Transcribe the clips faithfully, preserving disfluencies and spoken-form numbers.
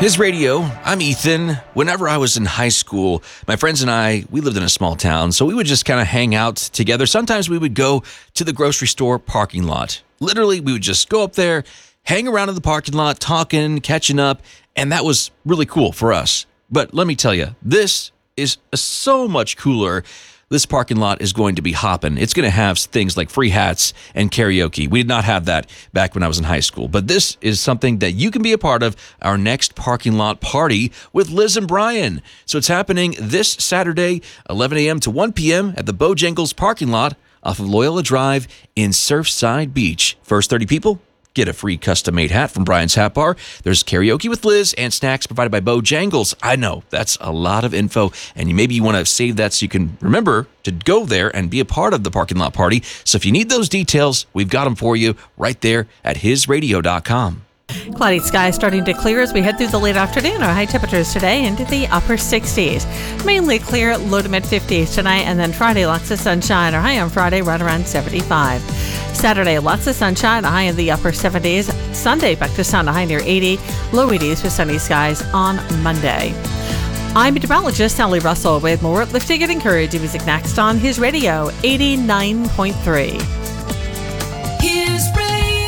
His Radio, I'm Ethan. Whenever I was in high school, my friends and I, we lived in a small town, so we would just kind of hang out together. Sometimes we would go to the grocery store parking lot. Literally, we would just go up there, hang around in the parking lot, talking, catching up, and that was really cool for us. But let me tell you, this is so much cooler. This parking lot is going to be hopping. It's going to have things like free hats and karaoke. We did not have that back when I was in high school. But this is something that you can be a part of, our next parking lot party with Liz and Brian. So it's happening this Saturday, eleven a.m. to one p.m. at the Bojangles parking lot off of Loyola Drive in Surfside Beach. First thirty people get a free custom-made hat from Brian's Hat Bar. There's karaoke with Liz and snacks provided by Bojangles. I know, that's a lot of info, and you, maybe you want to save that so you can remember to go there and be a part of the parking lot party. So if you need those details, we've got them for you right there at his radio dot com. Cloudy skies starting to clear as we head through the late afternoon. Our high temperatures today into the upper sixties. Mainly clear, low to mid fifties tonight, and then Friday, lots of sunshine. Our high on Friday right around seventy-five. Saturday, lots of sunshine, a high in the upper seventies. Sunday, back to sun, a high near eighty. Low eighties with sunny skies on Monday. I'm meteorologist Sally Russell with more lifting and encouraging music next on His Radio eighty-nine point three. His Radio.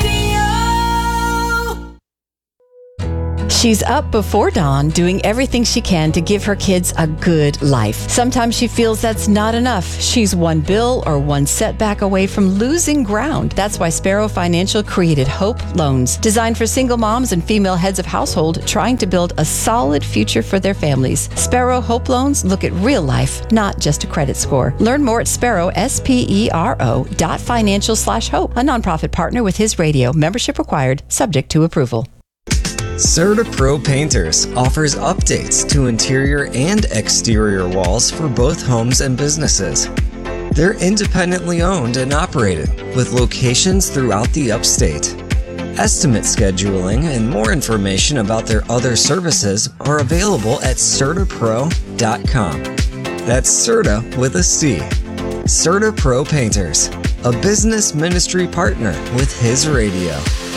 She's up before dawn doing everything she can to give her kids a good life. Sometimes she feels that's not enough. She's one bill or one setback away from losing ground. That's why Sparrow Financial created Hope Loans, designed for single moms and female heads of household trying to build a solid future for their families. Sparrow Hope Loans look at real life, not just a credit score. Learn more at Sparrow, S P E R O dot financial slash hope, a nonprofit partner with His Radio. Membership required, subject to approval. CertaPro Painters offers updates to interior and exterior walls for both homes and businesses. They're independently owned and operated with locations throughout the upstate. Estimate scheduling and more information about their other services are available at Certa Pro dot com. That's Certa with a C. CertaPro Painters, a business ministry partner with His Radio.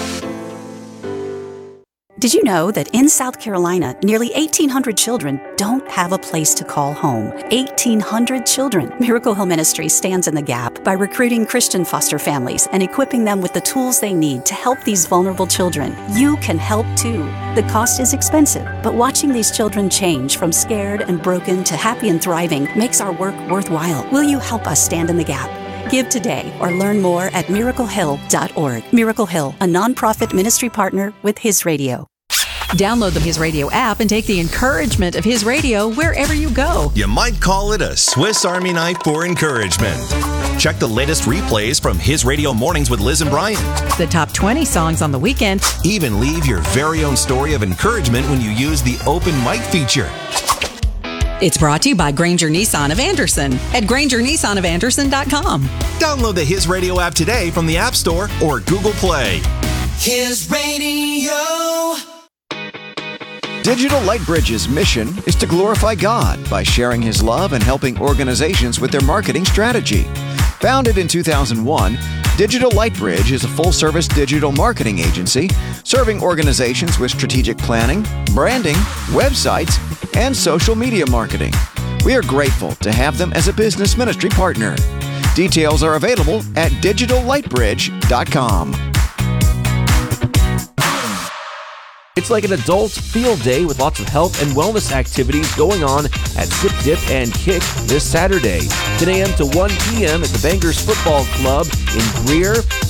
Did you know that in South Carolina, nearly eighteen hundred children don't have a place to call home? eighteen hundred children. Miracle Hill Ministry stands in the gap by recruiting Christian foster families and equipping them with the tools they need to help these vulnerable children. You can help too. The cost is expensive, but watching these children change from scared and broken to happy and thriving makes our work worthwhile. Will you help us stand in the gap? Give today or learn more at miracle hill dot org. Miracle Hill, a nonprofit ministry partner with His Radio. Download the His Radio app and take the encouragement of His Radio wherever you go. You might call it a Swiss Army knife for encouragement. Check the latest replays from His Radio Mornings with Liz and Brian. The top twenty songs on the weekend. Even leave your very own story of encouragement when you use the open mic feature. It's brought to you by Granger Nissan of Anderson at Granger Nissan of Anderson dot com. Download the His Radio app today from the App Store or Google Play. His Radio. Digital Lightbridge's mission is to glorify God by sharing His love and helping organizations with their marketing strategy. Founded in two thousand one, Digital Lightbridge is a full-service digital marketing agency serving organizations with strategic planning, branding, websites, and social media marketing. We are grateful to have them as a business ministry partner. Details are available at digital lightbridge dot com. It's like an adult field day with lots of health and wellness activities going on at Zip Dip and Kick this Saturday, ten a.m. to one p.m. at the Bangers Football Club in Greer.